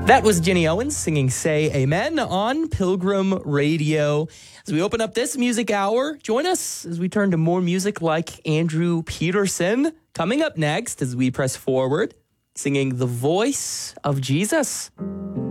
That was Jenny Owens singing Say Amen on Pilgrim Radio. As we open up this music hour, join us as we turn to more music like Andrew Peterson. Coming up next as we press forward, singing The Voice of Jesus.